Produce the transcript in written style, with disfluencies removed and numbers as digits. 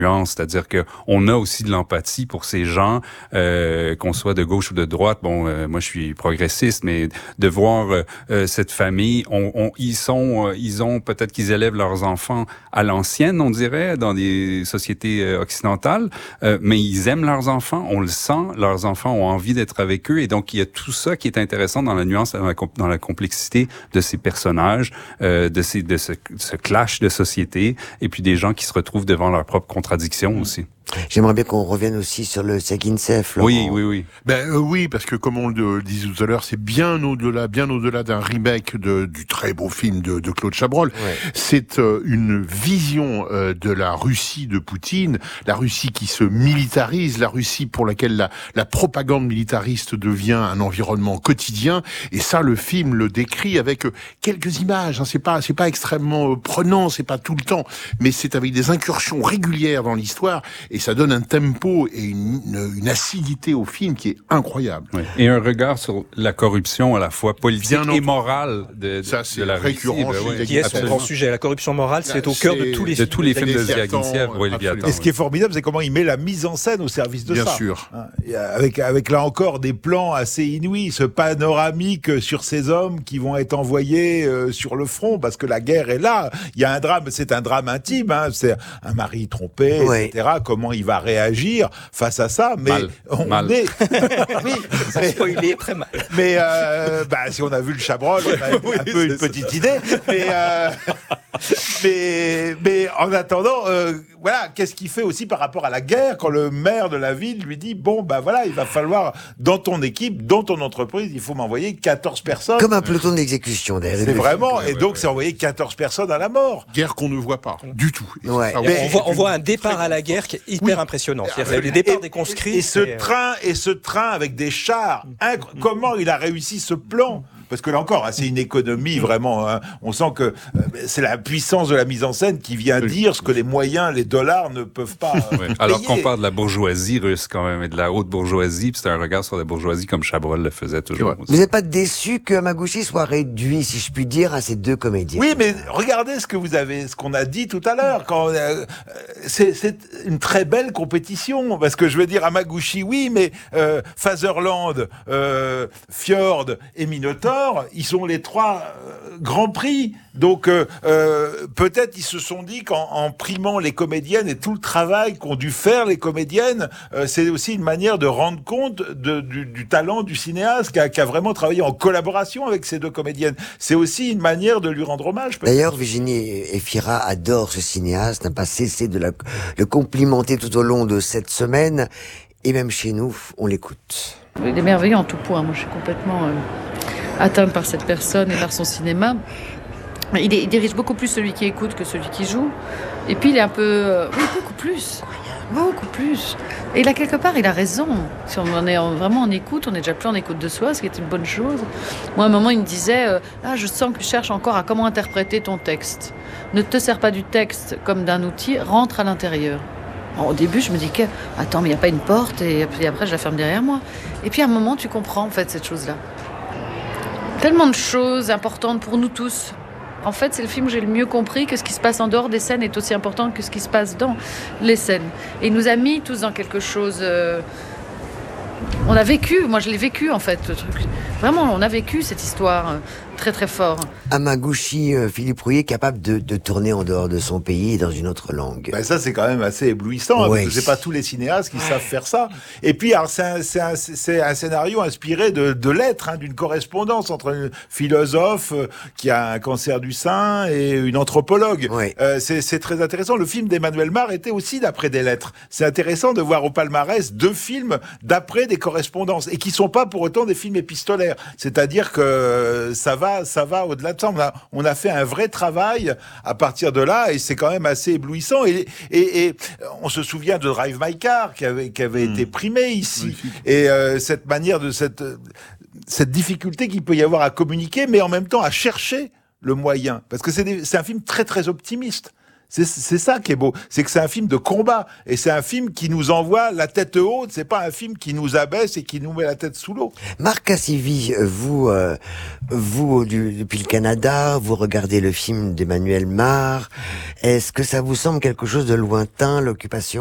c'est-à-dire que on a aussi de l'empathie pour ces gens, qu'on soit de gauche ou de droite. Bon, moi je suis progressiste, mais de voir cette famille, ils ont peut-être qu'ils élèvent leurs enfants à l'ancienne, on dirait, dans des sociétés occidentales, mais ils aiment leurs enfants, on le sent, leurs enfants ont envie d'être avec eux, et donc il y a tout ça qui est intéressant dans la nuance, dans la complexité de ces personnages, de ce clash de société, et puis des gens qui se retrouvent devant leur propre contradiction aussi. J'aimerais bien qu'on revienne aussi sur le Séguin-Sef. Oui. Oui, parce que comme on le disait tout à l'heure, c'est bien au-delà d'un remake du très beau film de Claude Chabrol. Ouais. C'est une vision de la Russie de Poutine, la Russie qui se militarise, la Russie pour laquelle la propagande militariste devient un environnement quotidien. Et ça, le film le décrit avec quelques images. Hein. C'est pas extrêmement prenant, c'est pas tout le temps, mais c'est avec des incursions régulières dans l'histoire. Et ça donne un tempo et une acidité au film qui est incroyable. Oui. Et un regard sur la corruption à la fois politique et morale de la récurrent, Russie. Qui est son grand sujet. La corruption morale, c'est au cœur de tous les films de Zviagintsev. Et ce qui est formidable, c'est comment il met la mise en scène au service de ça. Bien sûr. Avec là encore des plans assez inouïs, ce panoramique sur ces hommes qui vont être envoyés sur le front, parce que la guerre est là. Il y a un drame, c'est un drame intime, hein, c'est un mari trompé, etc. Comment il va réagir face à ça, mais mal. Oui, spoilé très mal. Mais si on a vu le Chabrol, on a un peu une petite idée. Mais en attendant, qu'est-ce qu'il fait aussi par rapport à la guerre quand le maire de la ville lui dit il va falloir dans ton équipe, dans ton entreprise, il faut m'envoyer 14 personnes. Comme un peloton d'exécution d'ailleurs. C'est vraiment, et donc c'est envoyer 14 personnes à la mort. Guerre qu'on ne voit pas du tout. Ouais. On voit un départ à la guerre qui est hyper impressionnant. C'est-à-dire le départ des conscrits. Et ce train avec des chars, comment il a réussi ce plan? Parce que là encore, c'est une économie vraiment. Hein, on sent que c'est la puissance de la mise en scène qui vient dire ce que les moyens, les dollars ne peuvent pas. Alors qu'on parle de la bourgeoisie russe quand même et de la haute bourgeoisie, puis c'est un regard sur la bourgeoisie comme Chabrol le faisait toujours. Vous n'êtes pas déçu que Hamaguchi soit réduit, si je puis dire, à ces deux comédiens? Oui, mais regardez ce qu'on a dit tout à l'heure. C'est une très belle compétition, parce que je veux dire Hamaguchi, oui, mais Fatherland, Fjord et Minotaur, ils sont les trois grands prix. Donc peut-être ils se sont dit qu'en primant les comédiennes et tout le travail qu'ont dû faire les comédiennes, c'est aussi une manière de rendre compte du talent du cinéaste qui a vraiment travaillé en collaboration avec ces deux comédiennes. C'est aussi une manière de lui rendre hommage. D'ailleurs, Virginie Efira adore ce cinéaste, n'a pas cessé de le complimenter tout au long de cette semaine. Et même chez nous, on l'écoute. Il est merveilleux en tout point. Moi, je suis complètement atteinte par cette personne et par son cinéma. Il dirige beaucoup plus celui qui écoute que celui qui joue. Et puis, il est un peu... beaucoup plus. Et là, quelque part, il a raison. Si on est vraiment en écoute, on est déjà plus en écoute de soi, ce qui est une bonne chose. Moi, à un moment, il me disait je sens que tu cherches encore à comment interpréter ton texte. Ne te sers pas du texte comme d'un outil, rentre à l'intérieur. Au début, je me dis attends, mais il n'y a pas une porte, et puis après, je la ferme derrière moi. Et puis, à un moment, tu comprends, en fait, cette chose-là. Tellement de choses importantes pour nous tous. En fait, c'est le film où j'ai le mieux compris que ce qui se passe en dehors des scènes est aussi important que ce qui se passe dans les scènes. Et il nous a mis tous dans quelque chose... On a vécu, moi je l'ai vécu en fait, le truc. Vraiment, on a vécu cette histoire très très fort. Hamaguchi, Philippe Rouillet, capable de tourner en dehors de son pays et dans une autre langue. Ça, c'est quand même assez éblouissant, parce que c'est pas tous les cinéastes qui savent faire ça. Et puis, alors, c'est un scénario inspiré de lettres, d'une correspondance entre un philosophe qui a un cancer du sein et une anthropologue. Oui. C'est très intéressant. Le film d'Emmanuel Mar était aussi d'après des lettres. C'est intéressant de voir au palmarès 2 films d'après des correspondances, et qui sont pas pour autant des films épistolaires. C'est-à-dire que ça va au-delà de ça. On a fait un vrai travail à partir de là, et c'est quand même assez éblouissant. Et on se souvient de Drive My Car qui avait été primé ici. Magnifique. Et cette manière de cette difficulté qu'il peut y avoir à communiquer, mais en même temps à chercher le moyen, parce que c'est un film très très optimiste. C'est ça qui est beau, c'est que c'est un film de combat, et c'est un film qui nous envoie la tête haute, c'est pas un film qui nous abaisse et qui nous met la tête sous l'eau. Marc Cassivi, vous, depuis le Canada, vous regardez le film d'Emmanuel Mar. Est-ce que ça vous semble quelque chose de lointain, l'occupation